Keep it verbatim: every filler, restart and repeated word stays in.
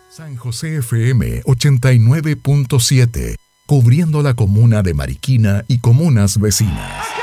San José F M ochenta y nueve punto siete, cubriendo la comuna de Mariquina y comunas vecinas.